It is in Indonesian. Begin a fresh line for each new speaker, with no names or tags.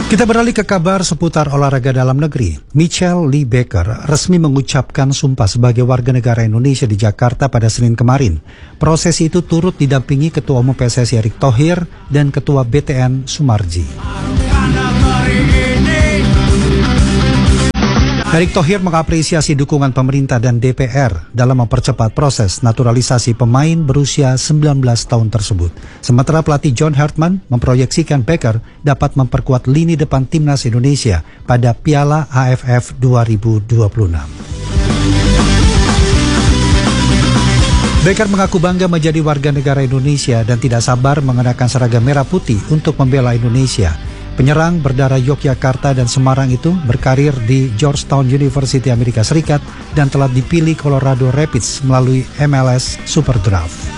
Kita beralih ke kabar seputar olahraga dalam negeri. Michelle Lee Baker resmi mengucapkan sumpah sebagai warga negara Indonesia di Jakarta pada Senin kemarin. Proses itu turut didampingi Ketua Umum PSSI Erick Thohir dan Ketua BTN Sumarji. Erick Thohir mengapresiasi dukungan pemerintah dan DPR dalam mempercepat proses naturalisasi pemain berusia 19 tahun tersebut. Sementara pelatih John Hartman memproyeksikan Baker dapat memperkuat lini depan timnas Indonesia pada Piala AFF 2026. Baker mengaku bangga menjadi warga negara Indonesia dan tidak sabar mengenakan seragam merah putih untuk membela Indonesia. Penyerang berdarah Yogyakarta dan Semarang itu berkarir di Georgetown University Amerika Serikat dan telah dipilih Colorado Rapids melalui MLS Super Draft.